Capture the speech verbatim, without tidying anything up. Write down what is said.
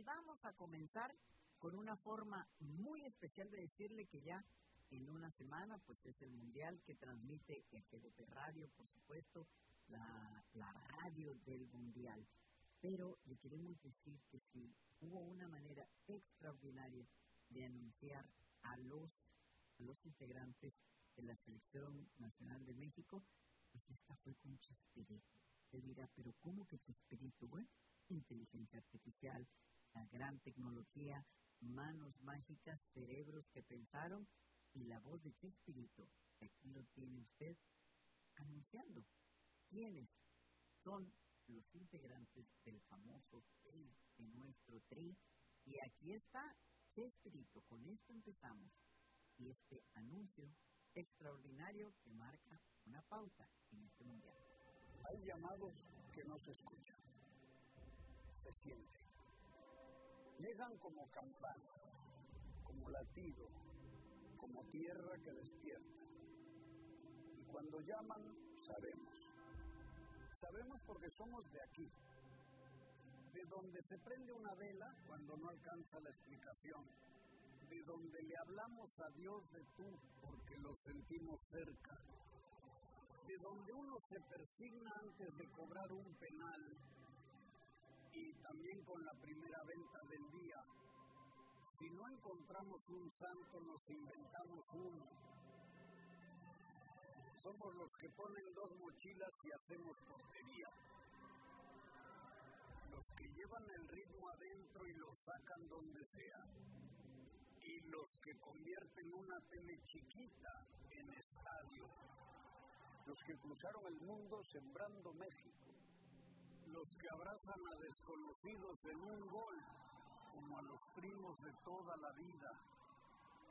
y vamos a comenzar con una forma muy especial de decirle que ya en una semana pues es el Mundial que transmite el G D P Radio, por supuesto, la, la radio del Mundial. Pero le queremos decir que si hubo una manera extraordinaria de anunciar a los, a los integrantes de la Selección Nacional de México, pues esta fue con Chespirito. Usted dirá, pero ¿cómo que Chespirito? Bueno, inteligencia artificial, la gran tecnología, manos mágicas, cerebros que pensaron, y la voz de Chespirito, aquí lo tiene usted anunciando quiénes son los integrantes del famoso Tri, de nuestro Tri. Y aquí está Chespirito, con esto empezamos. Y este anuncio extraordinario que marca una pauta en este Mundial. Hay llamados que no se escuchan, se sienten. Llegan como campana, como latido, como tierra que despierta. Y cuando llaman, sabemos. Sabemos porque somos de aquí, de donde se prende una vela cuando no alcanza la explicación, de donde le hablamos a Dios de tú porque lo sentimos cerca, de donde uno se persigna antes de cobrar un penal y también con la primera venta del día. Si no encontramos un santo, nos inventamos uno. Somos los que ponen dos mochilas y hacemos portería. Los que llevan el ritmo adentro y lo sacan donde sea. Y los que convierten una tele chiquita en estadio. Los que cruzaron el mundo sembrando México. Los que abrazan a desconocidos en un gol, como a los primos de toda la vida.